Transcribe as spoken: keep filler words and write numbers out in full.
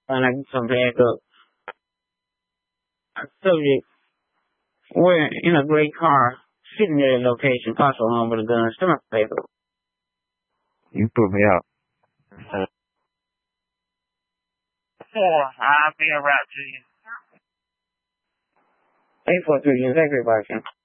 and I get some back up. Subject, we're in a great car, sitting at a location, possible home with a gun, still my paper. You put me out. Four, I'll be around to you. Eight four three, is everybody.